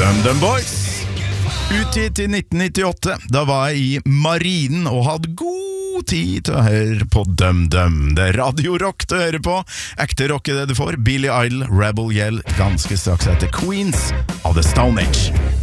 DumDum Boys. Utgitt i 1998. Da var jeg i marinen og hadde god tid til å høre på DumDum. Det er radiorock til å høre på. Ekte rock er det du får. Billy Idol, Rebel Yell, ganske straks etter Queens of the Stone Age.